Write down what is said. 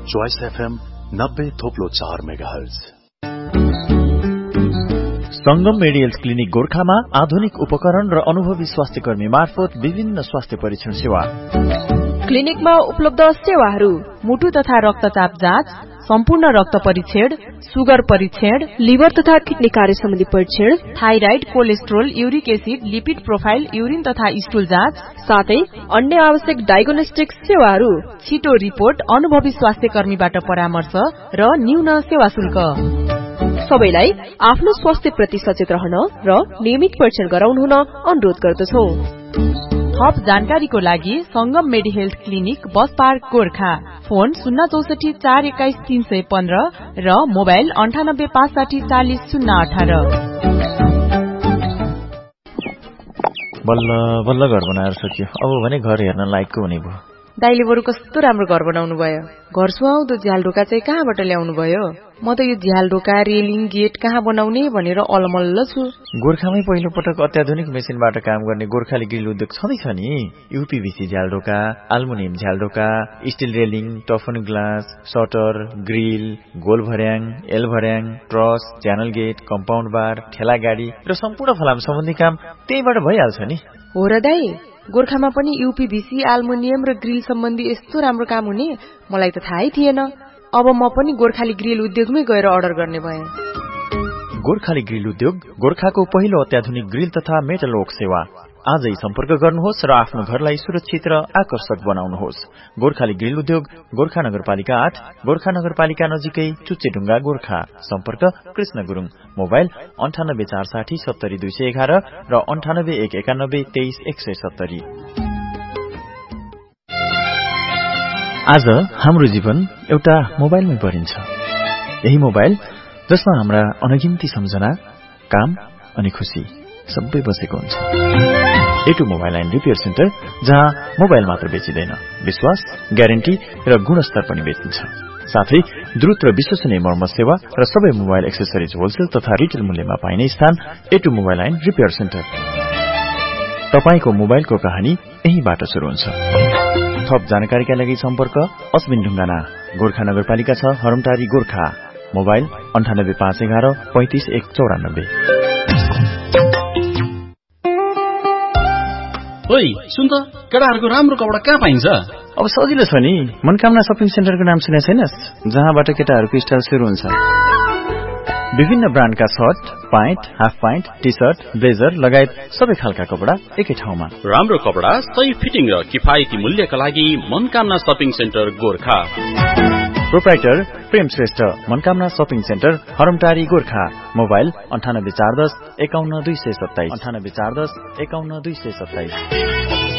Choice FM 90.4 megahertz. संगम medical clinic गोरखामा आधुनिक उपकरण र अनुभवी स्वास्थ्य कर्मी मार्फत विभिन्न स्वास्थ्य परीक्षण सेवा। क्लिनिकमा उपलब्ध सेवाहरू मुटु तथा रक्तचाप जाँच, सम्पूर्ण रक्त परीक्षण, सुगर परीक्षण, लिभर तथा किडनी कार्य सम्बन्धी परीक्षण, thyroid, cholesterol, uric acid, lipid profile, urine तथा स्टुल जाँच, साथै अन्य आवश्यक डायग्नोस्टिक सेवाहरू, छिटो रिपोर्ट, अनुभवी स्वास्थ्य कर्मीबाट परामर्श र न्यून सेवा शुल्क। सबैलाई आफ्नो स्वास्थ्य प्रति सचेत रहन र नियमित परीक्षण गराउनु हुन अनुरोध गर्दछौ। थप जानकारीको लागि संगम मेडिहेल्थ clinic bus park Gorkha, phone 064 421 315 र मोबाइल 98 560 40 018। बल्ल बल्ल घर बनाएर सकियो। अब भने घर हेर्न लायकको हुने भयो। दाइले बरु कस्तो राम्रो घर बनाउनु भयो। घर सुहाउँदो झ्याल ढोका चाहिँ कहाँबाट ल्याउनु भयो? म त यो झ्याल ढोका, रेलिङ, गेट कहाँ बनाउने भनेर अलमल्ल छु। गोरखामै पहिलो पटक अत्याधुनिक मेसिनबाट काम गर्ने गोर्खाली ग्रिल उद्योग छँदैछ नि। यूपीभीसी झ्याल ढोका, एल्युमिनियम झ्याल ढोका, still railing, टफन glass, shutter, grill, goal भर्याङ, एल भर्याङ, ट्रस, च्यानल गेट, कम्पाउन्ड बार, ठेला गाडी र सम्पूर्ण फलाम सम्बन्धी काम त्यहीबाट भइहाल्छ नि। हो र दाइ, गोरखामा पनि यूपीभीसी, एल्युमिनियम र ग्रिल सम्बन्धी यस्तो राम्रो काम हुने मलाई त थाहै थिएन। अब म पनि गोर्खाली ग्रिल उद्योगमै गएर अर्डर गर्ने भएँ। गोर्खाली ग्रिल उद्योग गोर्खाको पहिलो अत्याधुनिक ग्रिल तथा मेटल वर्क सेवा। आजै सम्पर्क गर्नुहोस् र आफ्नो घरलाई सुरक्षित र आकर्षक बनाउनुहोस्। गोर्खाली ग्रिल उद्योग गोर्खा नगरपालिका 8, गोर्खा नगरपालिका नजिकै चुच्चेढुङ्गा गोर्खा। सम्पर्क कृष्ण गुरुङ, मोबाइल 98 460 70 211 र 98 191 23 170। आज हाम्रो जीवन एउटा मोबाइलमै परिन्छ। यही मोबाइल जसमा हाम्रा अनगिन्ती सम्झना, काम अनि खुशी सबै बसेको हुन्छ। A2 mobile and repair centre, जहाँ मोबाइल मात्र बेचिँदैन, विश्वास, ग्यारेन्टी र गुणस्तर पनि बेचिन्छ। साथै द्रुत र विश्वसनीय मर्मत सेवा र सबै मोबाइल एक्सेसरिज होलसेल तथा रिटेल मूल्यमा पाइने स्थान A2 mobile and repair centre. तपाईको मोबाइलको कहानी यहीबाट सुरु हुन्छ। थप जानकारीका लागि सम्पर्क अस्मिन ढुङ्गाना, गोर्खा नगरपालिका 6, हरमटारी गोर्खा। मोबाइल 98 511 35 194। ओइ सुन त, केटाहरूको राम्रो कपडा कहाँ पाइन्छ? अब सजिलो छ नि, मनकामना शपिङ सेन्टरको नाम सुने छैनस्? जहाँबाट केटाहरूको स्टाइल सुरु हुन्छ। विभिन्न ब्रान्डका short, pant, half pant, T short, blazer लगायत सबै खालका कपडा एकै ठाउँमा। राम्रो कपडा, सही फिटिङ र किफायती मूल्यका लागि Manakamana shopping centre Gorkha. Proprietor प्रेम Shrestha, Manakamana shopping centre, हरमटारी Gorkha. Mobile 98 410 51 227 98 410 51 227।